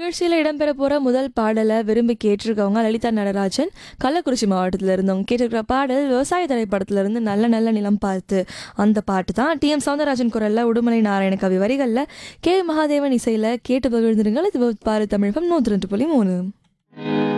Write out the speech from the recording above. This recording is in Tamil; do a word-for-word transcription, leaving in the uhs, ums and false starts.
நிகழ்ச்சியில் இடம்பெற போகிற முதல் பாடலை விரும்பி கேட்டிருக்கவங்க லலிதா நடராஜன், கள்ளக்குறிச்சி மாவட்டத்தில் இருந்தவங்க. கேட்டிருக்கிற பாடல் விவசாய திரைப்படத்திலிருந்து நல்ல நல்ல நிலம் பார்த்து. அந்த பாட்டு தான் டி எம் சௌந்தரராஜன் குரலில், உடுமலை நாராயண கவி வரிகளில், கே மகாதேவன் இசையில் கேட்டு பகிர்ந்துருங்கள். இது பாரு தமிழகம் நூற்றி ரெண்டு புள்ளி மூணு.